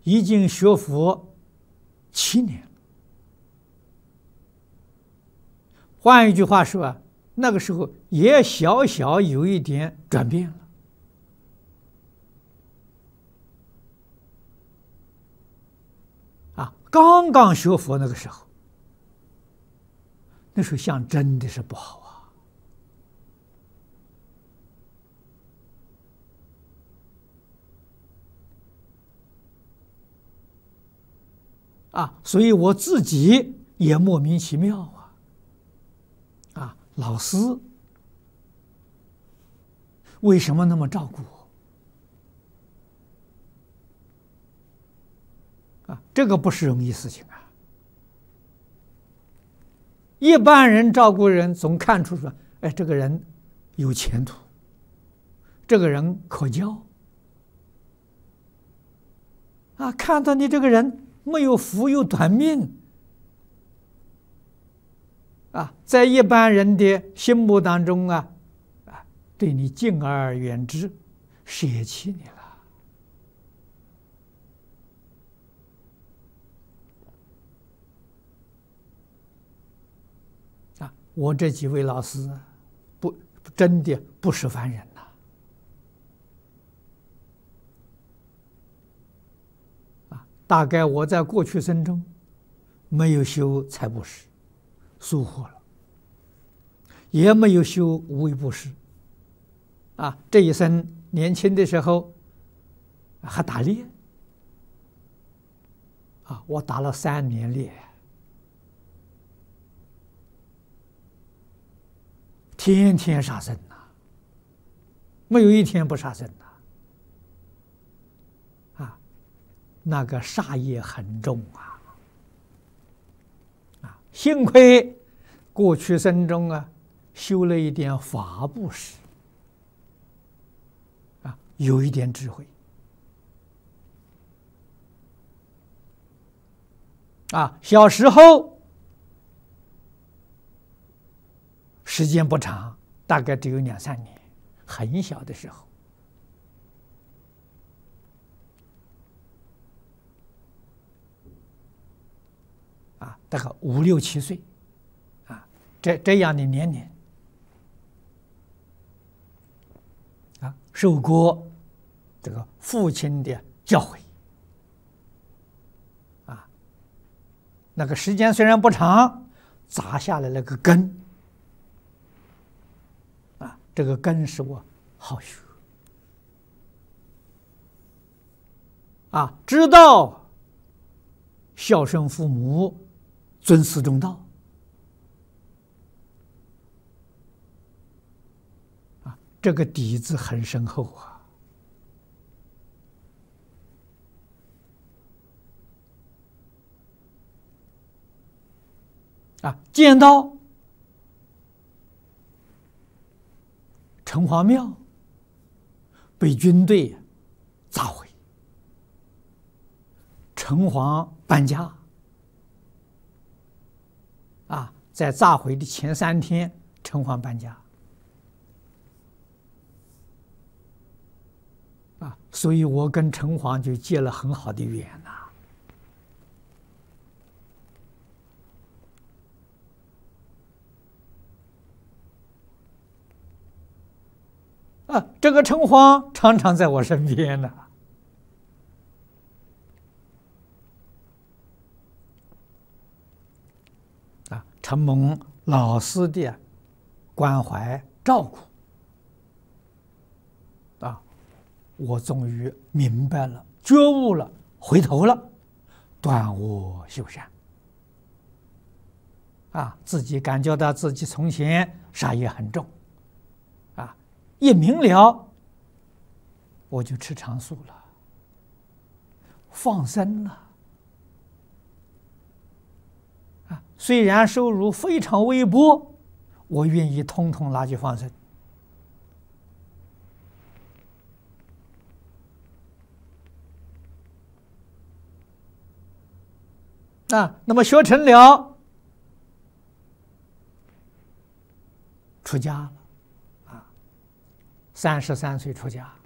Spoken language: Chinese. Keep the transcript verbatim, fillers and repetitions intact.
已经学佛七年了。换一句话说啊，那个时候也小小有一点转变了。啊，刚刚学佛那个时候，那时候相真的是不好啊！啊，所以我自己也莫名其妙啊！啊，老师为什么那么照顾我？啊，这个不是容易事情啊！一般人照顾人，总看出说，哎，这个人有前途，这个人可交。啊，看到你这个人没有福，有短命。啊，在一般人的心目当中啊，啊，对你敬而远之，舍弃你了。啊，我这几位老师，不，真的不是凡人呐。啊，大概我在过去生中没有修财布施，疏忽了，也没有修无为布施。啊，这一生年轻的时候还打猎，啊，我打了三年猎，天天杀生呐，没有一天不杀生呐。啊，那个杀业很重啊。啊，幸亏过去生中啊修了一点法布施，啊，有一点智慧。啊，小时候时间不长，大概只有两三年，很小的时候。啊，大概五六七岁，啊，这这样的年龄，啊，受过这个父亲的教诲。那个时间虽然不长，扎下来了个根，啊，这个根使我好学，啊，知道孝顺父母，尊师重道，啊，这个底子很深厚啊。啊，见到城隍庙被军队炸毁，城隍搬家。啊，在炸毁的前三天，城隍搬家。啊，所以我跟城隍就结了很好的缘呐。啊，这个城隍常常在我身边呢。啊，承蒙老师的关怀照顾，啊，我终于明白了，觉悟了，回头了，断恶修善。啊，自己感觉到自己从前杀业很重。一明了，我就吃长素了，放生了。啊，虽然收入非常微薄，我愿意通通拿去放生。啊，那么学成了，出家了。三十三岁出家，